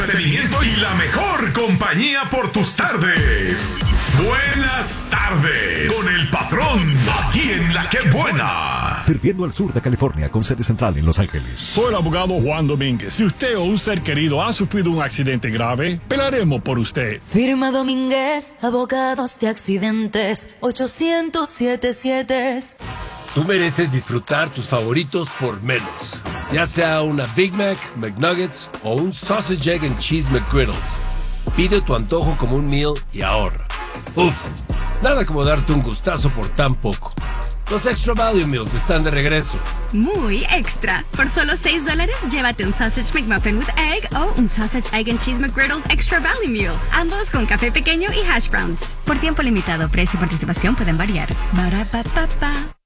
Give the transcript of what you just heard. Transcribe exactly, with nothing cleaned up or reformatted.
entretenimiento y la mejor compañía por tus tardes. Buenas tardes con el patrón aquí en La Que Buena. Sirviendo al sur de California con sede central en Los Ángeles. Soy el abogado Juan Domínguez. Si usted o un ser querido ha sufrido un accidente grave, pelaremos por usted. Firma Domínguez, abogados de accidentes, ochocientos setenta y siete. Tú mereces disfrutar tus favoritos por menos. Ya sea una Big Mac, McNuggets o un Sausage, Egg and Cheese McGriddles. Pide tu antojo como un meal y ahorra. Uf, nada como darte un gustazo por tan poco. Los Extra Value Meals están de regreso. Muy extra. Por solo seis dólares, llévate un Sausage McMuffin with Egg o un Sausage, Egg and Cheese McGriddles Extra Value Meal. Ambos con café pequeño y hash browns. Por tiempo limitado, precio y participación pueden variar. Ba-ra-pa-pa-pa.